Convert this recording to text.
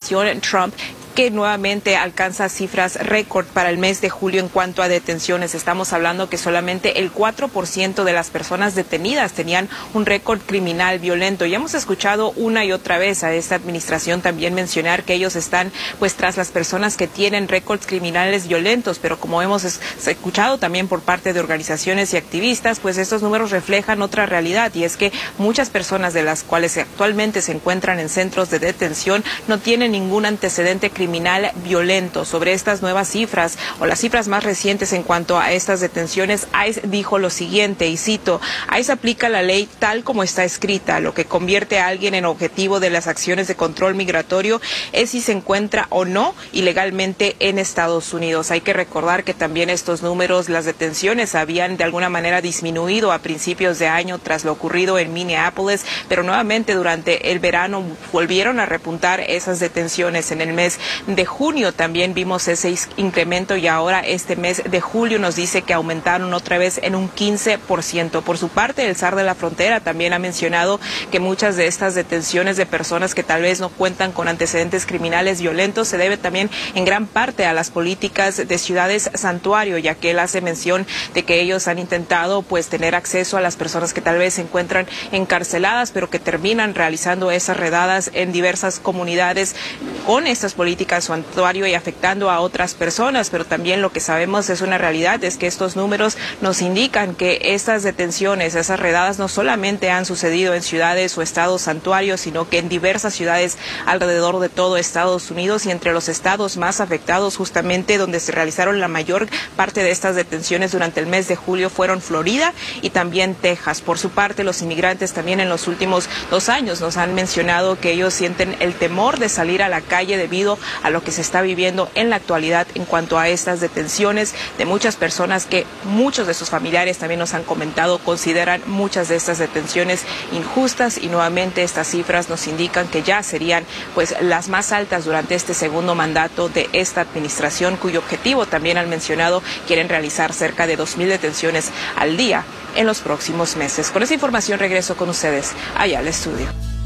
administración Trump, que nuevamente alcanza cifras récord para el mes de julio en cuanto a detenciones. Estamos hablando que solamente el 4% de las personas detenidas tenían un récord criminal violento. Y hemos escuchado una y otra vez a esta administración también mencionar que ellos están pues tras las personas que tienen récords criminales violentos, pero como hemos escuchado también por parte de organizaciones y activistas, pues estos números reflejan otra realidad, y es que muchas personas de las cuales actualmente se encuentran en centros de detención no tienen ningún antecedente criminal violento. Sobre estas nuevas cifras o las cifras más recientes en cuanto a estas detenciones, ICE dijo lo siguiente, y cito: ICE aplica la ley tal como está escrita. Lo que convierte a alguien en objetivo de las acciones de control migratorio es si se encuentra o no ilegalmente en Estados Unidos. Hay que recordar que también estos números, las detenciones, habían de alguna manera disminuido a principios de año tras lo ocurrido en Minneapolis, pero nuevamente durante el verano volvieron a repuntar esas detenciones. En el mes de junio también vimos ese incremento, y ahora este mes de julio nos dice que aumentaron otra vez en un 15%. Por su parte, el SAR de la frontera también ha mencionado que muchas de estas detenciones de personas que tal vez no cuentan con antecedentes criminales violentos se debe también en gran parte a las políticas de ciudades santuario, ya que él hace mención de que ellos han intentado pues tener acceso a las personas que tal vez se encuentran encarceladas, pero que terminan realizando esas redadas en diversas comunidades con estas políticas santuario y afectando a otras personas. Pero también lo que sabemos es una realidad, es que estos números nos indican que estas detenciones, esas redadas no solamente han sucedido en ciudades o estados santuarios, sino que en diversas ciudades alrededor de todo Estados Unidos, y entre los estados más afectados justamente donde se realizaron la mayor parte de estas detenciones durante el mes de julio fueron Florida y también Texas. Por su parte, los inmigrantes también en los últimos 2 años nos han mencionado que ellos sienten el temor de salir a la calle debido a lo que se está viviendo en la actualidad en cuanto a estas detenciones de muchas personas que muchos de sus familiares también nos han comentado consideran muchas de estas detenciones injustas, y nuevamente estas cifras nos indican que ya serían pues las más altas durante este segundo mandato de esta administración, cuyo objetivo también han mencionado quieren realizar cerca de 2,000 detenciones al día en los próximos meses. Con esa información regreso con ustedes allá al estudio.